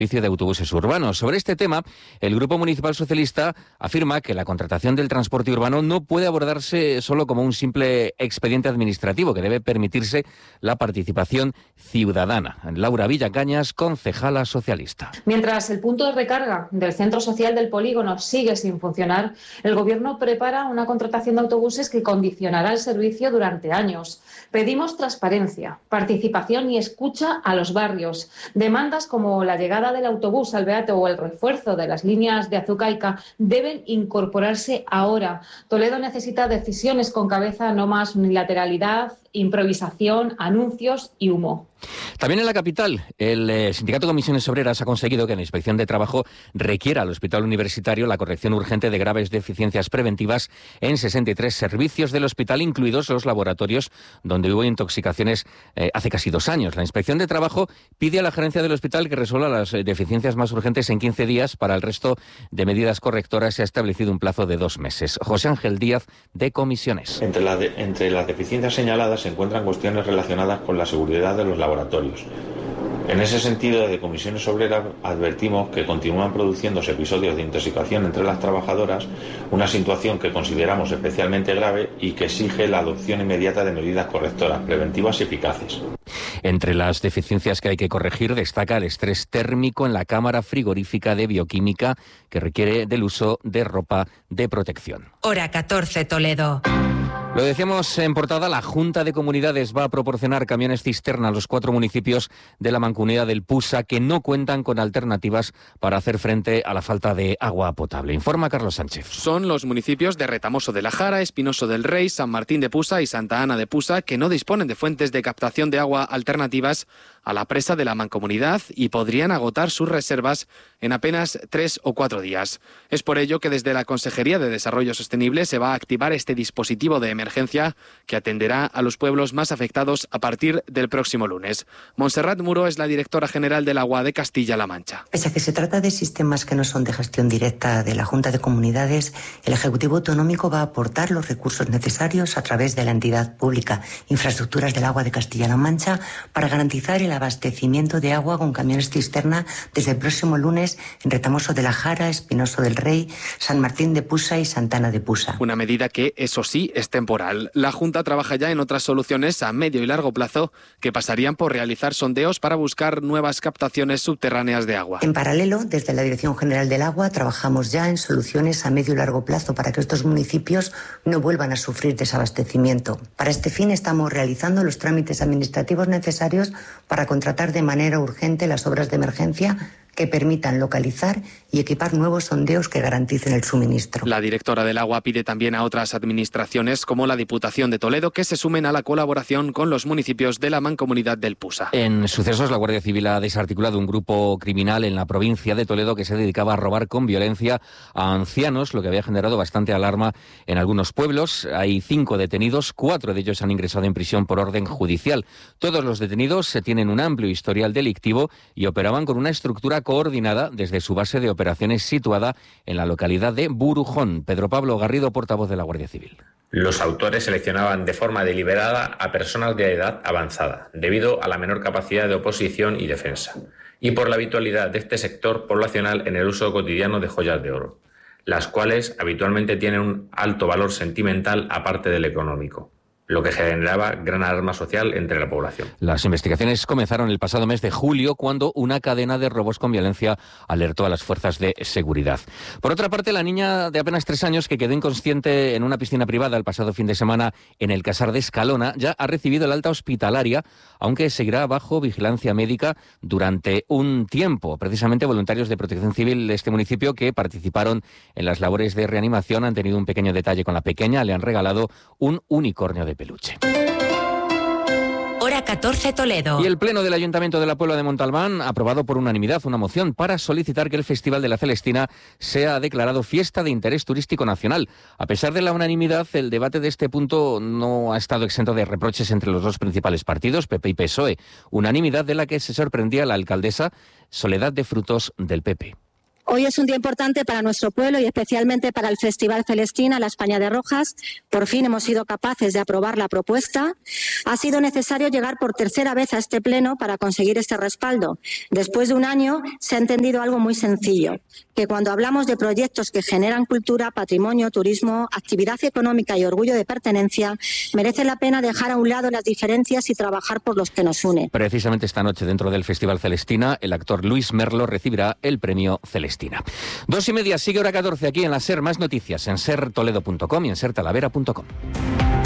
servicio de autobuses urbanos. Sobre este tema, el Grupo Municipal Socialista afirma que la contratación del transporte urbano no puede abordarse solo como un simple expediente administrativo, que debe permitirse la participación ciudadana. Laura Villacañas, concejala socialista. Mientras el punto de recarga del centro social del polígono sigue sin funcionar, el Gobierno prepara una contratación de autobuses que condicionará el servicio durante años. Pedimos transparencia, participación y escucha a los barrios. Demandas como la llegada del autobús al Beato o el refuerzo de las líneas de Azucaica deben incorporarse ahora. Toledo necesita decisiones con cabeza, no más unilateralidad, improvisación, anuncios y humo. También en la capital, el Sindicato Comisiones Obreras ha conseguido que la Inspección de Trabajo requiera al Hospital Universitario la corrección urgente de graves deficiencias preventivas en 63 servicios del hospital, incluidos los laboratorios donde hubo intoxicaciones hace casi 2 años. La Inspección de Trabajo pide a la gerencia del hospital que resuelva las deficiencias más urgentes en 15 días. Para el resto de medidas correctoras se ha establecido un plazo de 2 meses. José Ángel Díaz, de Comisiones. Entre las deficiencias señaladas se encuentran cuestiones relacionadas con la seguridad de los laboratorios. En ese sentido, desde Comisiones Obreras advertimos que continúan produciéndose episodios de intoxicación entre las trabajadoras, una situación que consideramos especialmente grave y que exige la adopción inmediata de medidas correctoras, preventivas y eficaces. Entre las deficiencias que hay que corregir destaca el estrés térmico en la cámara frigorífica de bioquímica, que requiere del uso de ropa de protección. Hora 14, Toledo. Lo decíamos en portada, la Junta de Comunidades va a proporcionar camiones cisterna a los 4 municipios de la Mancomunidad del Pusa que no cuentan con alternativas para hacer frente a la falta de agua potable. Informa Carlos Sánchez. Son los municipios de Retamoso de la Jara, Espinoso del Rey, San Martín de Pusa y Santa Ana de Pusa que no disponen de fuentes de captación de agua alternativas a la presa de la mancomunidad y podrían agotar sus reservas en apenas 3 o 4 días. Es por ello que desde la Consejería de Desarrollo Sostenible se va a activar este dispositivo de emergencia que atenderá a los pueblos más afectados a partir del próximo lunes. Montserrat Muro es la directora general del Agua de Castilla-La Mancha. Pese a que se trata de sistemas que no son de gestión directa de la Junta de Comunidades, el Ejecutivo Autonómico va a aportar los recursos necesarios a través de la entidad pública Infraestructuras del Agua de Castilla-La Mancha para garantizar el abastecimiento de agua con camiones cisterna desde el próximo lunes en Retamoso de la Jara, Espinoso del Rey, San Martín de Pusa y Santana de Pusa. Una medida que, eso sí, es temporal. La Junta trabaja ya en otras soluciones a medio y largo plazo que pasarían por realizar sondeos para buscar nuevas captaciones subterráneas de agua. En paralelo, desde la Dirección General del Agua trabajamos ya en soluciones a medio y largo plazo para que estos municipios no vuelvan a sufrir desabastecimiento. Para este fin estamos realizando los trámites administrativos necesarios para contratar de manera urgente las obras de emergencia que permitan localizar y equipar nuevos sondeos que garanticen el suministro. La directora del Agua pide también a otras administraciones como la Diputación de Toledo que se sumen a la colaboración con los municipios de la Mancomunidad del Pusa. En sucesos, la Guardia Civil ha desarticulado un grupo criminal en la provincia de Toledo que se dedicaba a robar con violencia a ancianos, lo que había generado bastante alarma en algunos pueblos. Hay 5 detenidos, 4 de ellos han ingresado en prisión por orden judicial. Todos los detenidos tienen un amplio historial delictivo y operaban con una estructura coordinada desde su base de operaciones situada en la localidad de Burujón. Pedro Pablo Garrido, portavoz de la Guardia Civil. Los autores seleccionaban de forma deliberada a personas de edad avanzada, debido a la menor capacidad de oposición y defensa, y por la habitualidad de este sector poblacional en el uso cotidiano de joyas de oro, las cuales habitualmente tienen un alto valor sentimental aparte del económico, lo que generaba gran alarma social entre la población. Las investigaciones comenzaron el pasado mes de julio, cuando una cadena de robos con violencia alertó a las fuerzas de seguridad. Por otra parte, la niña de apenas 3 años que quedó inconsciente en una piscina privada el pasado fin de semana en el Casar de Escalona ya ha recibido el alta hospitalaria, aunque seguirá bajo vigilancia médica durante un tiempo. Precisamente voluntarios de Protección Civil de este municipio que participaron en las labores de reanimación han tenido un pequeño detalle con la pequeña, le han regalado un unicornio de peluche. Hora 14, Toledo. Y el Pleno del Ayuntamiento de la Puebla de Montalbán ha aprobado por unanimidad una moción para solicitar que el Festival de la Celestina sea declarado fiesta de interés turístico nacional. A pesar de la unanimidad, el debate de este punto no ha estado exento de reproches entre los 2 principales partidos, PP y PSOE. Unanimidad de la que se sorprendía la alcaldesa Soledad de Frutos del PP. Hoy es un día importante para nuestro pueblo y especialmente para el Festival Celestina, la España de Rojas. Por fin hemos sido capaces de aprobar la propuesta. Ha sido necesario llegar por tercera vez a este pleno para conseguir este respaldo. Después de un año se ha entendido algo muy sencillo, que cuando hablamos de proyectos que generan cultura, patrimonio, turismo, actividad económica y orgullo de pertenencia, merece la pena dejar a un lado las diferencias y trabajar por los que nos unen. Precisamente esta noche, dentro del Festival Celestina, el actor Luis Merlo recibirá el premio Celestina. 2:30, sigue hora 14 aquí en la SER. Más noticias en sertoledo.com y en sertalavera.com.